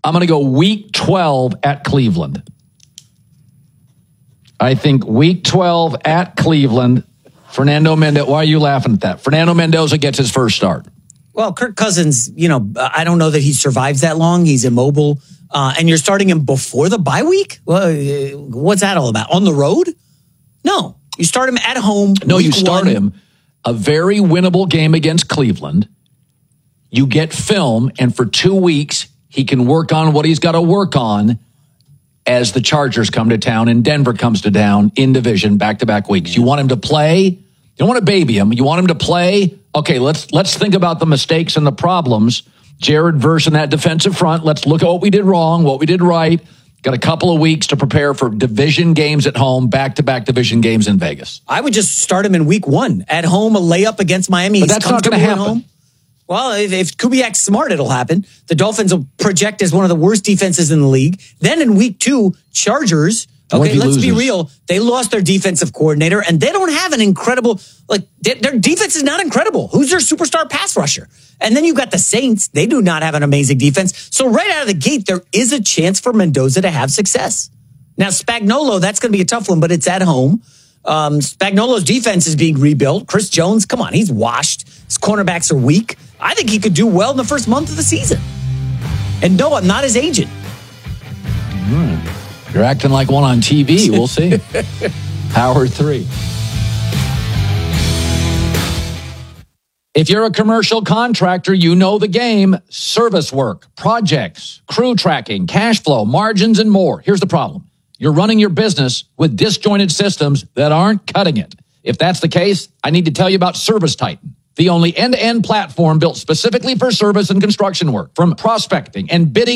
I'm going to go week 12 at Cleveland. I think week 12 at Cleveland, Fernando Mendoza. Why are you laughing at that? Fernando Mendoza gets his first start. Well, Kirk Cousins, I don't know that he survives that long. He's immobile. And you're starting him before the bye week? Well, what's that all about? On the road? No. You start him at home. No, you start him a very winnable game against Cleveland. You get film, and for 2 weeks, he can work on what he's got to work on as the Chargers come to town and Denver comes to town in division back-to-back weeks. You want him to play. You don't want to baby him. You want him to play. Okay, let's think about the mistakes and the problems. Jared Verse in that defensive front. Let's look at what we did wrong, what we did right. Got a couple of weeks to prepare for division games at home, back-to-back division games in Vegas. I would just start him in week 1. At home, a layup against Miami. But that's not going to happen. Home. Well, if Kubiak's smart, it'll happen. The Dolphins will project as one of the worst defenses in the league. Then in week 2, Chargers. Okay, let's be real. They lost their defensive coordinator, and they don't have an incredible, their defense is not incredible. Who's their superstar pass rusher? And then you've got the Saints. They do not have an amazing defense. So right out of the gate, there is a chance for Mendoza to have success. Now, Spagnuolo, that's going to be a tough one, but it's at home. Spagnuolo's defense is being rebuilt. Chris Jones, come on, he's washed. His cornerbacks are weak. I think he could do well in the first month of the season. And no, I'm not his agent. You're acting like one on TV. We'll see. Power 3. If you're a commercial contractor, you know the game. Service work, projects, crew tracking, cash flow, margins, and more. Here's the problem. You're running your business with disjointed systems that aren't cutting it. If that's the case, I need to tell you about Service Titan, the only end-to-end platform built specifically for service and construction work. From prospecting and bidding